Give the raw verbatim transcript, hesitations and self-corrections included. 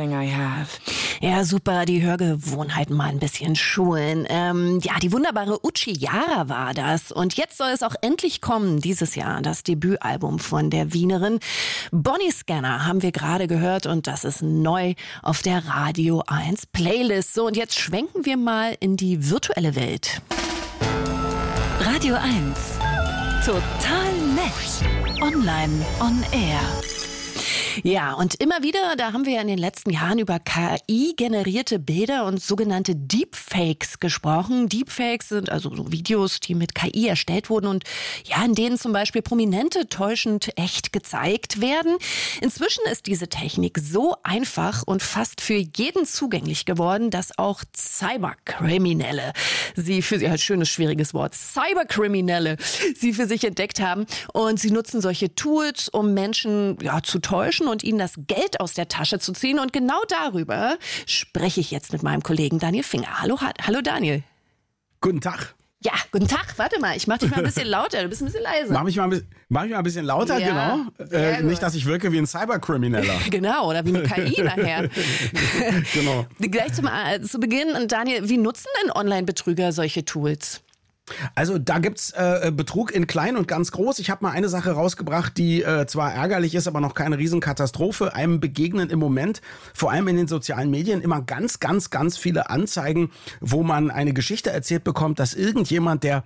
morning I have. Ja, super, die Hörgewohnheiten mal ein bisschen schulen. Ähm, ja, die wunderbare Uchi Jara war das. Und jetzt soll es auch endlich kommen, dieses Jahr, das Debütalbum von der Wienerin. Bonnie Scanner haben wir gerade gehört und das ist neu auf der Radio eins Playlist. So, und jetzt schwenken wir mal in die virtuelle Welt. Radio eins. Total nett. Online on Air. Ja, und immer wieder, da haben wir ja in den letzten Jahren über K I-generierte Bilder und sogenannte Deepfakes gesprochen. Deepfakes sind also so Videos, die mit K I erstellt wurden und ja, in denen zum Beispiel Prominente täuschend echt gezeigt werden. Inzwischen ist diese Technik so einfach und fast für jeden zugänglich geworden, dass auch Cyberkriminelle sie für sie, ein schönes, schwieriges Wort, Cyberkriminelle sie für sich entdeckt haben. Und sie nutzen solche Tools, um Menschen ja, zu täuschen und ihnen das Geld aus der Tasche zu ziehen. Und genau darüber spreche ich jetzt mit meinem Kollegen Daniel Finger. Hallo, hallo Daniel. Guten Tag. Ja, guten Tag. Warte mal, ich mach dich mal ein bisschen lauter, du bist ein bisschen leiser. Mach mich mal ein bisschen, mach mich mal ein bisschen lauter, ja, genau. Äh, nicht, dass ich wirke wie ein Cyberkrimineller. Genau, oder wie eine K I nachher. Genau. Gleich zum, äh, zu Beginn, Daniel, wie nutzen denn Online-Betrüger solche Tools? Also da gibt's äh, Betrug in klein und ganz groß. Ich habe mal eine Sache rausgebracht, die äh, zwar ärgerlich ist, aber noch keine Riesenkatastrophe. Einem begegnen im Moment, vor allem in den sozialen Medien, immer ganz, ganz, ganz viele Anzeigen, wo man eine Geschichte erzählt bekommt, dass irgendjemand, der